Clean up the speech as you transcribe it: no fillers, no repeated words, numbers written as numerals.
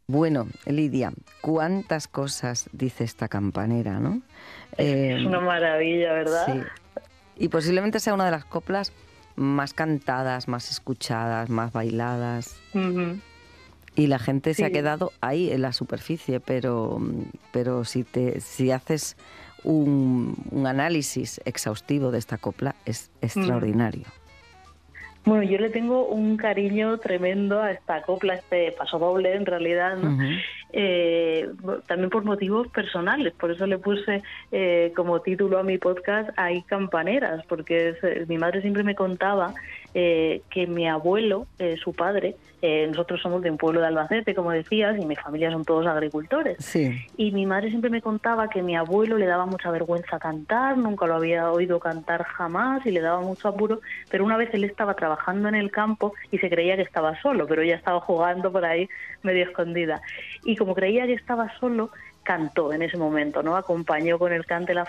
Bueno, Lidia, cuántas cosas dice esta campanera, ¿no? Es una maravilla, ¿verdad? Sí. Y posiblemente sea una de las coplas más cantadas, más escuchadas, más bailadas. Uh-huh. Y la gente se ha Sí. quedado ahí en la superficie, pero si haces un análisis exhaustivo de esta copla, es extraordinario. Bueno, yo le tengo un cariño tremendo a esta copla, este pasodoble en realidad, ¿no? También por motivos personales, por eso le puse como título a mi podcast Hay campaneras, porque mi madre siempre me contaba que mi abuelo, su padre, nosotros somos de un pueblo de Albacete, como decías, y mi familia son todos agricultores. Sí. Y mi madre siempre me contaba que mi abuelo le daba mucha vergüenza cantar, nunca lo había oído cantar jamás y le daba mucho apuro, pero una vez él estaba trabajando en el campo y se creía que estaba solo, pero ella estaba jugando por ahí medio escondida. Y como creía que estaba solo, cantó en ese momento, ¿no? Acompañó con el cante la